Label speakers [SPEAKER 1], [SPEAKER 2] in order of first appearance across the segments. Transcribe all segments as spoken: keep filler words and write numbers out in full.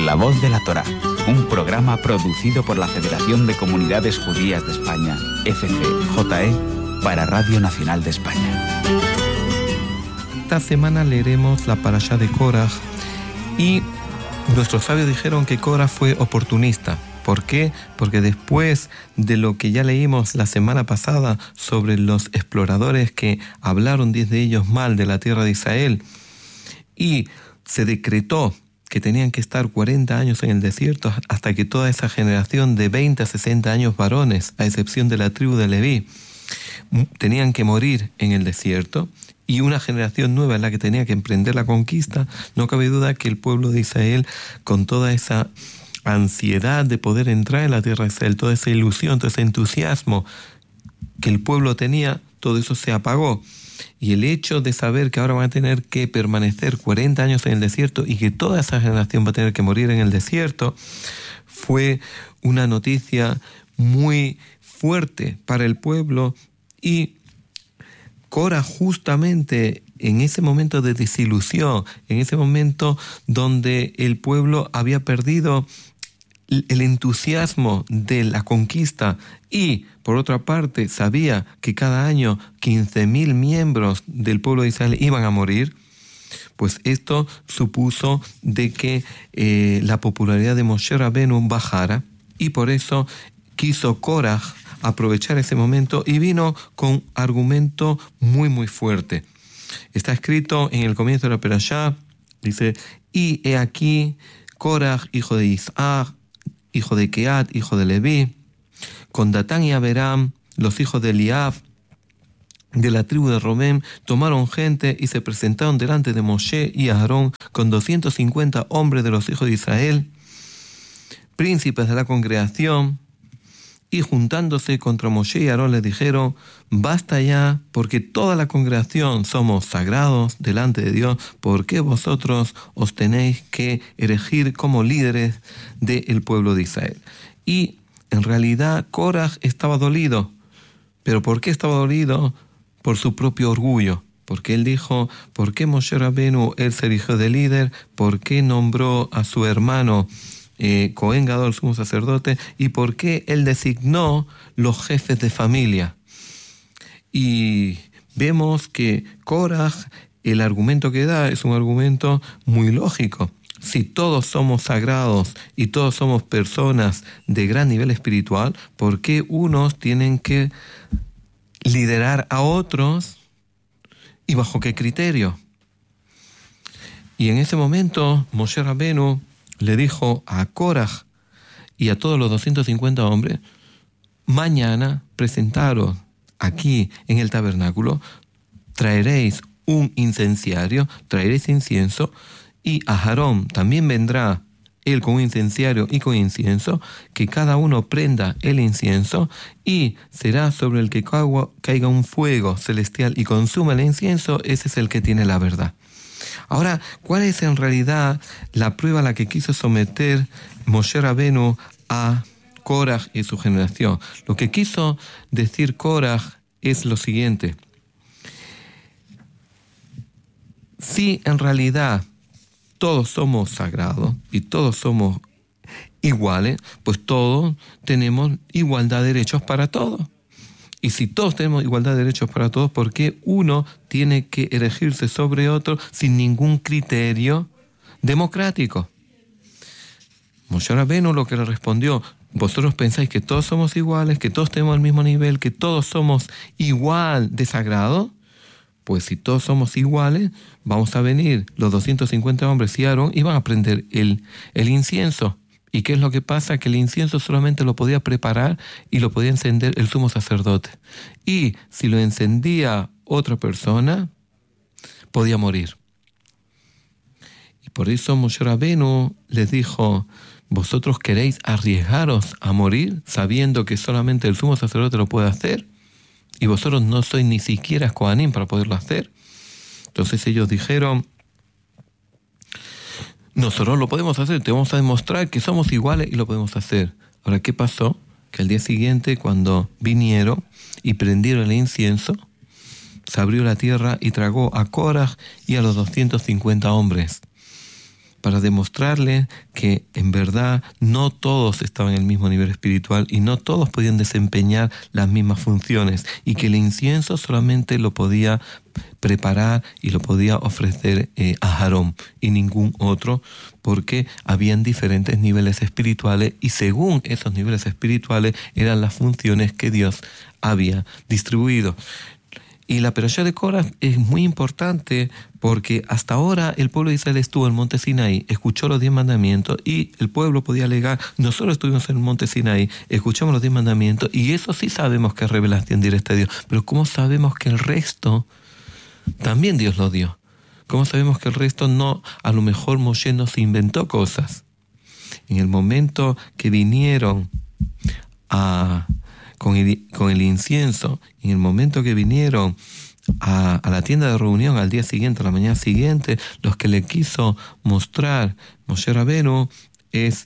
[SPEAKER 1] La Voz de la Torá, un programa producido por la Federación de Comunidades Judías de España, F C J E, para Radio Nacional de España.
[SPEAKER 2] Esta semana leeremos la parashá de Koraj y nuestros sabios dijeron que Koraj fue oportunista. ¿Por qué? Porque después de lo que ya leímos la semana pasada sobre los exploradores que hablaron diez de ellos mal de la tierra de Israel y se decretó que tenían que estar cuarenta años en el desierto hasta que toda esa generación de veinte a sesenta años varones, a excepción de la tribu de Leví, tenían que morir en el desierto, y una generación nueva es la que tenía que emprender la conquista. No cabe duda que el pueblo de Israel, con toda esa ansiedad de poder entrar en la tierra de Israel, toda esa ilusión, todo ese entusiasmo que el pueblo tenía, todo eso se apagó. Y el hecho de saber que ahora van a tener que permanecer cuarenta años en el desierto y que toda esa generación va a tener que morir en el desierto, fue una noticia muy fuerte para el pueblo. Y Koraj, justamente en ese momento de desilusión, en ese momento donde el pueblo había perdido el entusiasmo de la conquista y, por otra parte, sabía que cada año quince mil miembros del pueblo de Israel iban a morir, pues esto supuso de que eh, la popularidad de Moshe Rabenu bajara, y por eso quiso Koraj aprovechar ese momento y vino con argumento muy muy fuerte. Está escrito en el comienzo de la perashá, dice: y he aquí Koraj, hijo de Isaac, hijo de Keat, hijo de Leví, con Datán y Abiram, los hijos de Eliab, de la tribu de Rubén, tomaron gente y se presentaron delante de Moshe y Aarón con doscientos cincuenta hombres de los hijos de Israel, príncipes de la congregación, y juntándose contra Moshe y Aarón les dijeron: basta ya, porque toda la congregación somos sagrados delante de Dios. ¿Por qué vosotros os tenéis que erigir como líderes del pueblo de Israel? Y en realidad Koraj estaba dolido. ¿Pero por qué estaba dolido? Por su propio orgullo. Porque él dijo: ¿por qué Moshe Rabenu, él se erigió de líder? ¿Por qué nombró a su hermano Eh, Cohen Gadol, sumo sacerdote? ¿Y por qué él designó los jefes de familia? Y vemos que Koraj, el argumento que da es un argumento muy lógico. Si todos somos sagrados y todos somos personas de gran nivel espiritual, ¿por qué unos tienen que liderar a otros y bajo qué criterio? Y en ese momento Moshe Rabenu le dijo a Koraj y a todos los doscientos cincuenta hombres: mañana presentaros aquí en el tabernáculo, traeréis un incenciario, traeréis incienso, y a Aarón también vendrá él con un incenciario y con incienso, que cada uno prenda el incienso, y será sobre el que caiga un fuego celestial y consuma el incienso. Ese es el que tiene la verdad. Ahora, ¿cuál es en realidad la prueba a la que quiso someter Moshe Rabenu a Koraj y su generación? Lo que quiso decir Koraj es lo siguiente: si en realidad todos somos sagrados y todos somos iguales, pues todos tenemos igualdad de derechos para todos. Y si todos tenemos igualdad de derechos para todos, ¿por qué uno tiene que erigirse sobre otro sin ningún criterio democrático? Moshe Rabenu lo que le respondió: vosotros pensáis que todos somos iguales, que todos tenemos el mismo nivel, que todos somos igual de sagrados. Pues si todos somos iguales, vamos a venir los doscientos cincuenta hombres y Aarón y van a prender el, el incienso. ¿Y qué es lo que pasa? Que el incienso solamente lo podía preparar y lo podía encender el sumo sacerdote. Y si lo encendía otra persona, podía morir. Y por eso Moshe Rabenu les dijo: ¿vosotros queréis arriesgaros a morir sabiendo que solamente el sumo sacerdote lo puede hacer? Y vosotros no sois ni siquiera Kohanim para poderlo hacer. Entonces ellos dijeron: nosotros lo podemos hacer, te vamos a demostrar que somos iguales y lo podemos hacer. Ahora, ¿qué pasó? Que al día siguiente, cuando vinieron y prendieron el incienso, se abrió la tierra y tragó a Koraj y a los doscientos cincuenta hombres. para demostrarle que en verdad no todos estaban en el mismo nivel espiritual y no todos podían desempeñar las mismas funciones, y que el incienso solamente lo podía preparar y lo podía ofrecer eh, a Aarón y ningún otro, porque habían diferentes niveles espirituales y según esos niveles espirituales eran las funciones que Dios había distribuido. Y la Perashá de Korah es muy importante porque hasta ahora el pueblo de Israel estuvo en el monte Sinaí, escuchó los diez mandamientos y el pueblo podía alegar, nosotros estuvimos en el monte Sinaí, escuchamos los diez mandamientos y eso sí sabemos que es revelación directa de Dios, pero ¿cómo sabemos que el resto también Dios lo dio? ¿Cómo sabemos que el resto no? A lo mejor Moshe no se inventó cosas. En el momento que vinieron a... Con el, con el incienso, en el momento que vinieron a, a la tienda de reunión al día siguiente, a la mañana siguiente, los que le quiso mostrar Moshe Rabenu es,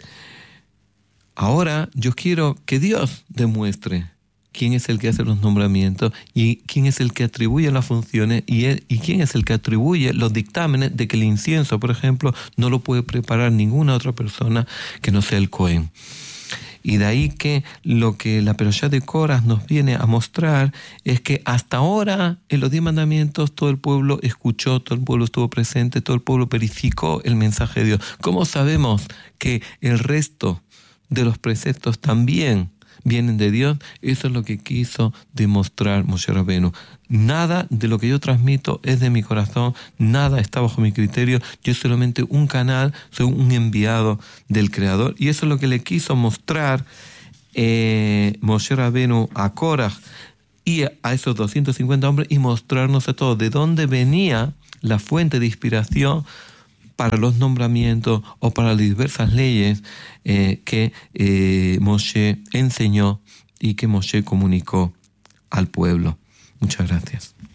[SPEAKER 2] ahora yo quiero que Dios demuestre quién es el que hace los nombramientos y quién es el que atribuye las funciones y, él, y quién es el que atribuye los dictámenes de que el incienso, por ejemplo, no lo puede preparar ninguna otra persona que no sea el Cohen. Y de ahí que lo que la Perashá de Korah nos viene a mostrar es que hasta ahora en los diez mandamientos todo el pueblo escuchó, todo el pueblo estuvo presente, todo el pueblo verificó el mensaje de Dios. ¿Cómo sabemos que el resto de los preceptos también vienen de Dios? Eso es lo que quiso demostrar Moshe Rabenu. Nada de lo que yo transmito es de mi corazón, nada está bajo mi criterio, yo soy solamente un canal, soy un enviado del Creador, y eso es lo que le quiso mostrar eh, Moshe Rabenu a Korah y a, a esos doscientos cincuenta hombres, y mostrarnos a todos de dónde venía la fuente de inspiración para los nombramientos o para las diversas leyes eh, que eh, Moshe enseñó y que Moshe comunicó al pueblo. Muchas gracias.